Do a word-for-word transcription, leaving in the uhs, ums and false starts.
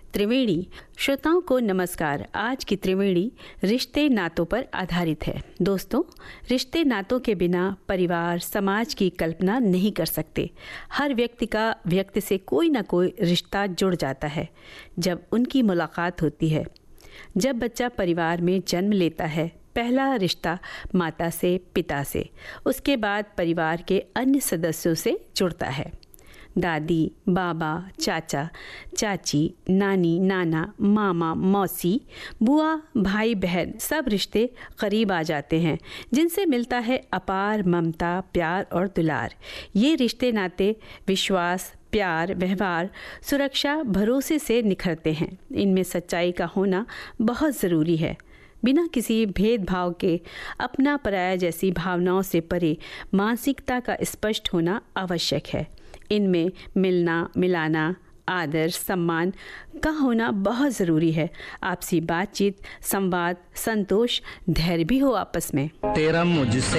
त्रिवेणी श्रोताओं को नमस्कार। आज की त्रिवेणी रिश्ते नातों पर आधारित है। दोस्तों, रिश्ते नातों के बिना परिवार समाज की कल्पना नहीं कर सकते। हर व्यक्ति का व्यक्ति से कोई ना कोई रिश्ता जुड़ जाता है जब उनकी मुलाकात होती है। जब बच्चा परिवार में जन्म लेता है, पहला रिश्ता माता से, पिता से, उसके बाद परिवार के अन्य सदस्यों से जुड़ता है। दादी, बाबा, चाचा, चाची, नानी, नाना, मामा, मौसी, बुआ, भाई, बहन, सब रिश्ते करीब आ जाते हैं, जिनसे मिलता है अपार ममता, प्यार और दुलार। ये रिश्ते नाते विश्वास, प्यार, व्यवहार, सुरक्षा, भरोसे से निखरते हैं। इनमें सच्चाई का होना बहुत ज़रूरी है। बिना किसी भेदभाव के अपना पराया जैसी भावनाओं से परे मानसिकता का स्पष्ट होना आवश्यक है। इनमें मिलना, मिलाना, आदर, सम्मान का होना बहुत ज़रूरी है। आपसी बातचीत, संवाद, संतोष, धैर्य भी हो आपस में। तेरा मुझसे